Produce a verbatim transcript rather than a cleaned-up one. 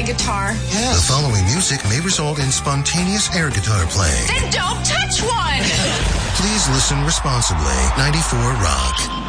guitar? Yes. The following music may result in spontaneous air guitar playing. Then don't touch one! Please listen responsibly. ninety-four Rock.